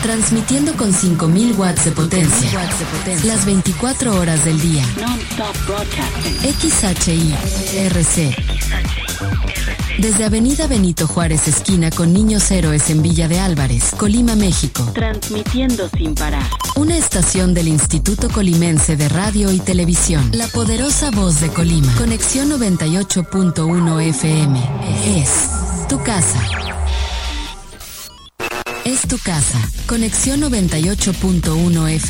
Transmitiendo con 5000 watts de potencia. Las 24 horas del día. Non-stop broadcasting. XHI-RC. Desde Avenida Benito Juárez, esquina con Niños Héroes en Villa de Álvarez, Colima, México. Transmitiendo sin parar. Una estación del Instituto Colimense de Radio y Televisión. La poderosa voz de Colima. Conexión 98.1 FM. Es tu casa. Es tu casa. Conexión 98.1 FM.